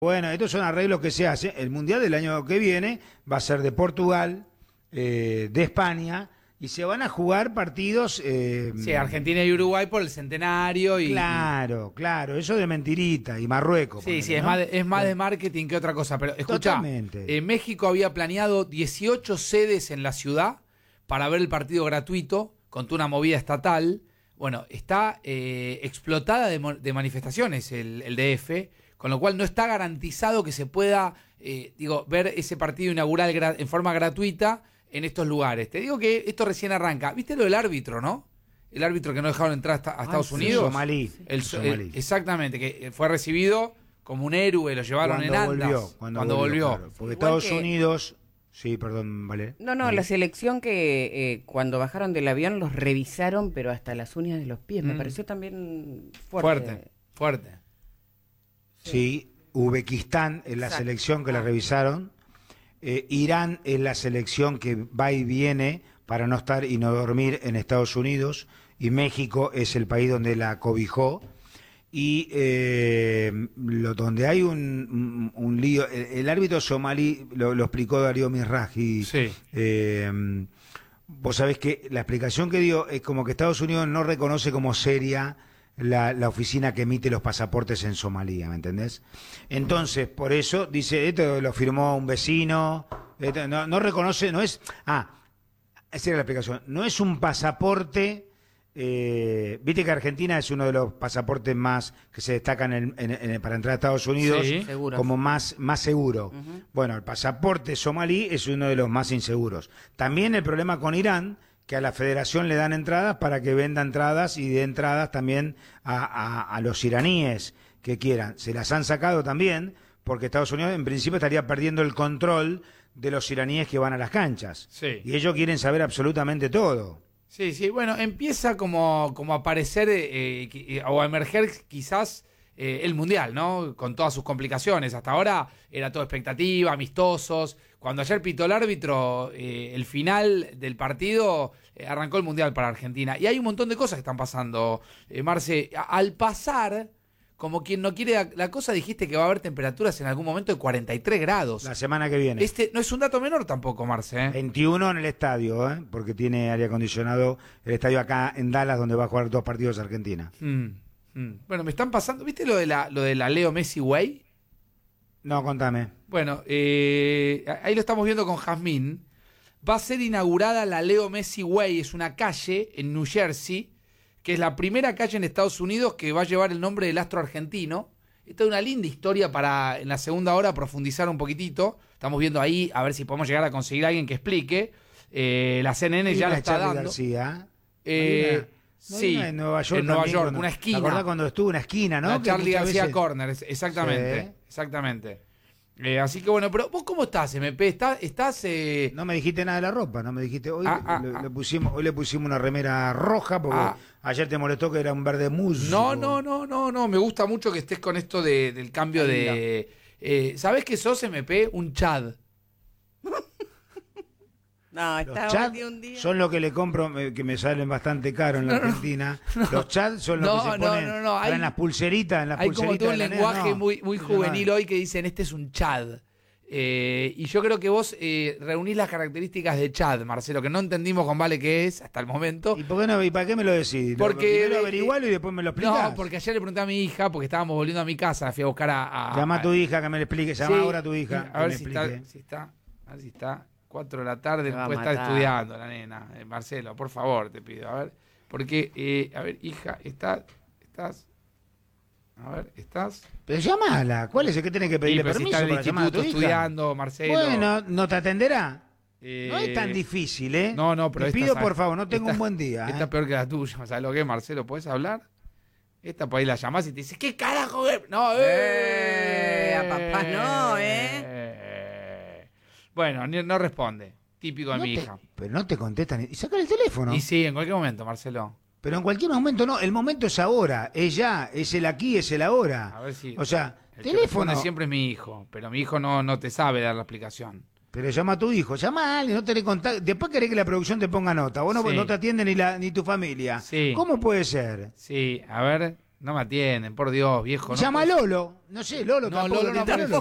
Bueno, estos son arreglos que se hacen. El Mundial del año que viene va a ser de Portugal, de España, y se van a jugar partidos... Sí, Argentina y Uruguay por el centenario. Claro, eso de mentirita, y Marruecos. Sí, sí, ¿no? es más de marketing que otra cosa. Pero escuchá, México había planeado 18 sedes en la ciudad para ver el partido gratuito, con toda una movida estatal. Bueno, está explotada de manifestaciones el DF, con lo cual no está garantizado que se pueda ver ese partido inaugural en forma gratuita en estos lugares. Te digo que esto recién arranca. ¿Viste lo del árbitro, no? El árbitro que no dejaron entrar a Estados Unidos. Somalí. Exactamente, que fue recibido como un héroe, lo llevaron en andas. Cuando volvió. Claro, porque Estados Unidos... Sí, perdón, vale. No, la selección que cuando bajaron del avión los revisaron, pero hasta las uñas de los pies. Me pareció también fuerte. Sí, Uzbekistán es la selección que la revisaron. Irán es la selección que va y viene para no estar y no dormir en Estados Unidos. Y México es el país donde la cobijó. Y donde hay un lío, el árbitro somalí lo explicó Darío Mizrahi. Sí. Vos sabés que la explicación que dio es como que Estados Unidos no reconoce como seria la oficina que emite los pasaportes en Somalia, ¿me entendés? Entonces, por eso, dice, esto lo firmó un vecino, no reconoce, no es... esa era la explicación, no es un pasaporte... viste que Argentina es uno de los pasaportes más que se destacan para entrar a Estados Unidos, sí, como más seguro. Bueno, el pasaporte somalí es uno de los más inseguros. También el problema con Irán, que a la federación le dan entradas para que venda entradas y dé entradas también a los iraníes que quieran. Se las han sacado también porque Estados Unidos en principio estaría perdiendo el control de los iraníes que van a las canchas. Sí. Y ellos quieren saber absolutamente todo. Sí, bueno, empieza como a aparecer o a emerger quizás el Mundial, ¿no? Con todas sus complicaciones. Hasta ahora era todo expectativa, amistosos. Cuando ayer pitó el árbitro, el final del partido arrancó el Mundial para Argentina. Y hay un montón de cosas que están pasando, Marce. Al pasar... Como quien no quiere la cosa, dijiste que va a haber temperaturas en algún momento de 43 grados. La semana que viene. No es un dato menor tampoco, Marce. 21 en el estadio, porque tiene aire acondicionado el estadio acá en Dallas, donde va a jugar 2 partidos Argentina. Bueno, me están pasando... ¿Viste lo de la Leo Messi Way? No, contame. Bueno, ahí lo estamos viendo con Jazmín. Va a ser inaugurada la Leo Messi Way. Es una calle en New Jersey, que es la primera calle en Estados Unidos que va a llevar el nombre del astro argentino. Esta es una linda historia para, en la segunda hora, profundizar un poquitito. Estamos viendo ahí, a ver si podemos llegar a conseguir a alguien que explique. La CNN ya lo está dando. García? Sí, en Nueva York. En Nueva York, una esquina. ¿Te acordás cuando estuvo una esquina, no? La Charlie García veces... Corner, exactamente. Sí. Exactamente. Así que bueno, pero ¿vos cómo estás, MP? ¿Estás No me dijiste nada de la ropa, no me dijiste. Hoy hoy le pusimos una remera roja porque ayer te molestó que era un verde musgo. No, me gusta mucho que estés con esto del cambio de... ¿Sabés qué sos, MP? Un Chad. No, los Chad un día. son los que le compro, que me salen bastante caro en la Argentina. Los Chad son los que se ponen en las pulseritas. Hay como todo un lenguaje muy juvenil hoy que dicen, este es un Chad. Y yo creo que vos reunís las características de Chad, Marcelo, que no entendimos con Vale qué es hasta el momento. ¿Y por qué no? ¿Y para qué me lo decís? Porque primero averigualo y después me lo explicás. No, porque ayer le pregunté a mi hija, porque estábamos volviendo a mi casa, la fui a buscar Llama a tu hija que me lo explique, llama ahora a tu hija. A ver si está. 4 de la tarde, puede estar estudiando la nena. Marcelo, por favor, te pido. A ver, porque, a ver, hija, ¿estás? A ver, ¿estás? Pero llamala. ¿Cuál es el que tiene que pedirle permiso si para llamar a tu hija? Estudiando, Marcelo. Bueno, ¿no te atenderá? No es tan difícil, ¿eh? No, pero te pido, por favor, no tengo un buen día. Esta es peor que la tuya. ¿Sabes lo que es, Marcelo? ¿Podés hablar? Esta por ahí la llamás y te dice, ¿qué carajo? No, a papá no, Bueno, no responde. Típico de mi hija. Pero no te contestan. Y saca el teléfono. Y sí, en cualquier momento, Marcelo. Pero en cualquier momento no. El momento es ahora. Es ya. Es el aquí, es el ahora. A ver si. O sea, el teléfono. Que siempre es mi hijo. Pero mi hijo no te sabe dar la explicación. Pero llama a tu hijo. Llama a alguien. No tenés contacto. Después querés que la producción te ponga nota. Vos no te atiende ni tu familia. Sí. ¿Cómo puede ser? Sí, a ver. No me atienden, por Dios, viejo. Llama a Lolo. No sé, Lolo No, tampoco Lolo no tiene aparece.